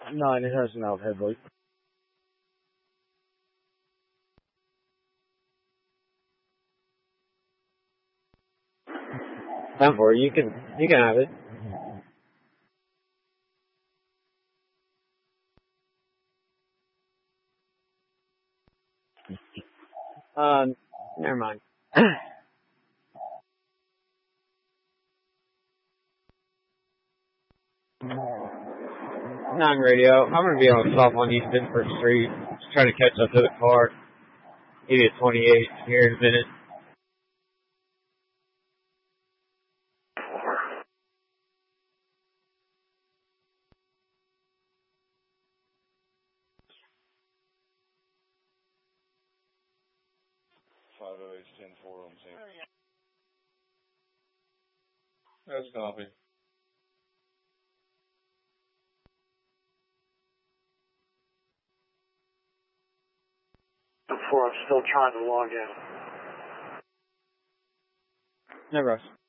9, it has an out headlight. Time for it. You can have it. Never mind. Non-radio. I'm gonna be on stop on East Denver Street, just trying to catch up to the car. Maybe at 28 here in a minute. That's copy. Before I'm still trying to log in. No rush.